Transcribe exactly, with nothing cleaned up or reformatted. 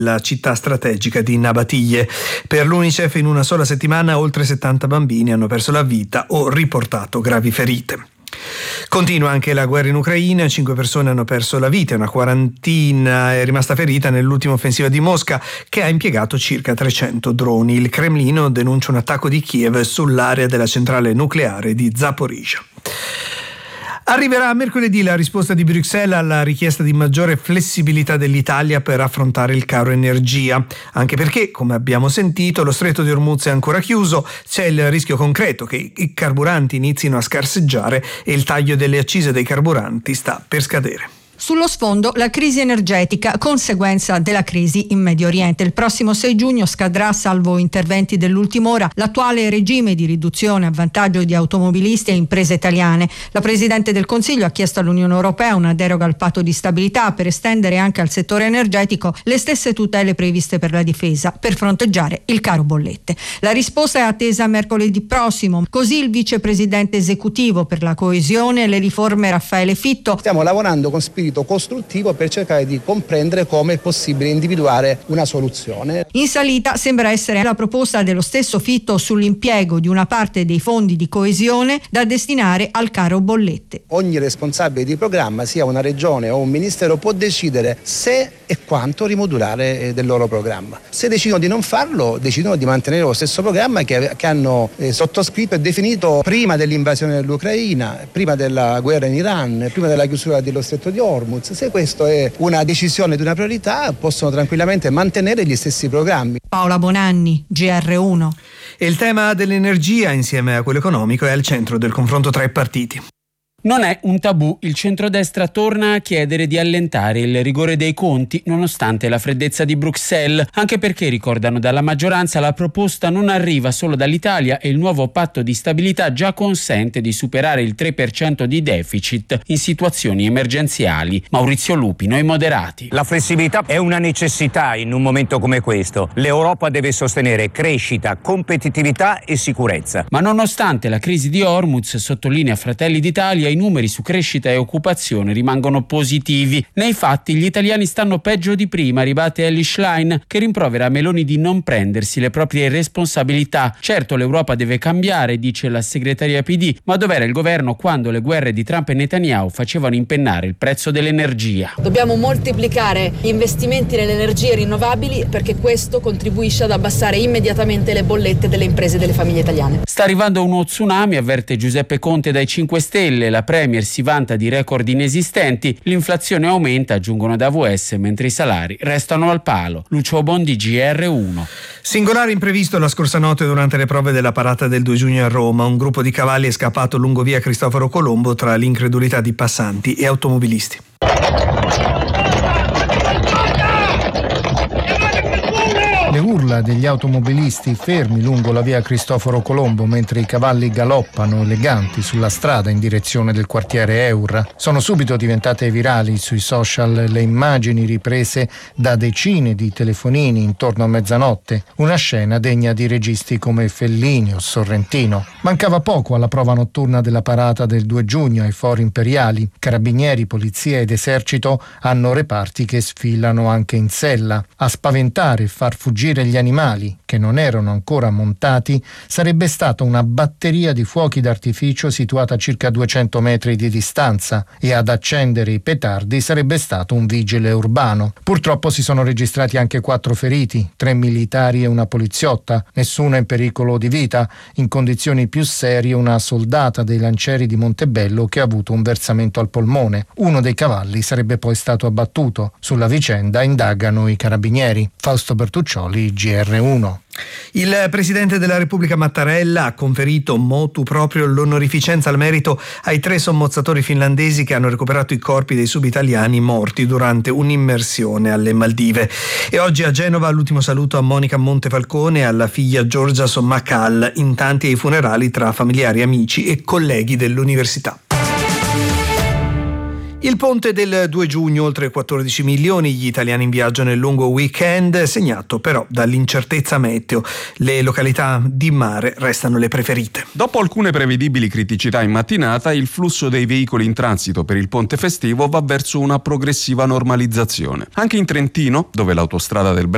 la città strategica di Nabatiglie. Per l'UNICEF in una sola settimana oltre settanta bambini hanno perso la vita o riportato gravi ferite. Continua anche la guerra in Ucraina, cinque persone hanno perso la vita e una quarantina è rimasta ferita nell'ultima offensiva di Mosca, che ha impiegato circa trecento droni. Il Cremlino denuncia un attacco di Kiev sull'area della centrale nucleare di Zaporizhzhia. Arriverà mercoledì la risposta di Bruxelles alla richiesta di maggiore flessibilità dell'Italia per affrontare il caro energia, anche perché, come abbiamo sentito, lo stretto di Hormuz è ancora chiuso, c'è il rischio concreto che i carburanti inizino a scarseggiare e il taglio delle accise dei carburanti sta per scadere. Sullo sfondo la crisi energetica, conseguenza della crisi in Medio Oriente. Il prossimo sei giugno scadrà, salvo interventi dell'ultima ora, l'attuale regime di riduzione a vantaggio di automobilisti e imprese italiane. La Presidente del Consiglio ha chiesto all'Unione Europea una deroga al patto di stabilità per estendere anche al settore energetico le stesse tutele previste per la difesa, per fronteggiare il caro bollette. La risposta è attesa mercoledì prossimo. Così il vicepresidente esecutivo per la coesione e le riforme Raffaele Fitto. Stiamo lavorando con spirito costruttivo per cercare di comprendere come è possibile individuare una soluzione. In salita sembra essere la proposta dello stesso Fitto sull'impiego di una parte dei fondi di coesione da destinare al caro bollette. Ogni responsabile di programma, sia una regione o un ministero, può decidere se e quanto rimodulare del loro programma. Se decidono di non farlo, decidono di mantenere lo stesso programma che, che hanno eh, sottoscritto e definito prima dell'invasione dell'Ucraina, prima della guerra in Iran, prima della chiusura dello stretto di Hormuz. Se questa è una decisione di una priorità, possono tranquillamente mantenere gli stessi programmi. Paola Bonanni, G R uno. E il tema dell'energia, insieme a quello economico, è al centro del confronto tra i partiti. Non è un tabù, il centrodestra torna a chiedere di allentare il rigore dei conti nonostante la freddezza di Bruxelles, anche perché, ricordano dalla maggioranza, la proposta non arriva solo dall'Italia e il nuovo patto di stabilità già consente di superare il tre per cento di deficit in situazioni emergenziali. Maurizio Lupi, Noi Moderati. La flessibilità è una necessità in un momento come questo. L'Europa deve sostenere crescita, competitività e sicurezza. Ma nonostante la crisi di Hormuz, sottolinea Fratelli d'Italia, i numeri su crescita e occupazione rimangono positivi. Nei fatti gli italiani stanno peggio di prima, ribate Elly Schlein, che rimprovera a Meloni di non prendersi le proprie responsabilità. Certo, l'Europa deve cambiare, dice la segretaria P D, ma dov'era il governo quando le guerre di Trump e Netanyahu facevano impennare il prezzo dell'energia? Dobbiamo moltiplicare gli investimenti nelle energie rinnovabili, perché questo contribuisce ad abbassare immediatamente le bollette delle imprese e delle famiglie italiane. Sta arrivando uno tsunami, avverte Giuseppe Conte dai cinque Stelle. La Premier si vanta di record inesistenti, l'inflazione aumenta, aggiungono ad A V S, mentre i salari restano al palo. Lucio Bondi, G R uno. Singolare imprevisto la scorsa notte durante le prove della parata del due giugno a Roma. Un gruppo di cavalli è scappato lungo via Cristoforo Colombo tra l'incredulità di passanti e automobilisti. Le urla degli automobilisti fermi lungo la via Cristoforo Colombo mentre i cavalli galoppano eleganti sulla strada in direzione del quartiere Eurra sono subito diventate virali sui social le immagini riprese da decine di telefonini intorno a mezzanotte, una scena degna di registi come Fellini o Sorrentino. Mancava poco alla prova notturna della parata del due giugno ai fori imperiali. Carabinieri, polizia ed esercito hanno reparti che sfilano anche in sella. A spaventare e far fuggire gli animali, che non erano ancora montati, sarebbe stata una batteria di fuochi d'artificio situata a circa duecento metri di distanza, e ad accendere i petardi sarebbe stato un vigile urbano. Purtroppo si sono registrati anche quattro feriti, tre militari e una poliziotta, nessuno in pericolo di vita. In condizioni più serie una soldata dei lancieri di Montebello che ha avuto un versamento al polmone. Uno dei cavalli sarebbe poi stato abbattuto. Sulla vicenda indagano i carabinieri. Fausto Bertuccioli, G R uno. Il Presidente della Repubblica Mattarella ha conferito motu proprio l'onorificenza al merito ai tre sommozzatori finlandesi che hanno recuperato i corpi dei subitaliani morti durante un'immersione alle Maldive. E oggi a Genova l'ultimo saluto a Monica Montefalcone e alla figlia Giorgia Sommacal, in tanti ai funerali tra familiari, amici e colleghi dell'università. Il ponte del due giugno, oltre quattordici milioni gli italiani in viaggio nel lungo weekend, segnato però dall'incertezza meteo. Le località di mare restano le preferite. Dopo alcune prevedibili criticità in mattinata, il flusso dei veicoli in transito per il ponte festivo va verso una progressiva normalizzazione. Anche in Trentino, dove l'autostrada del Brennero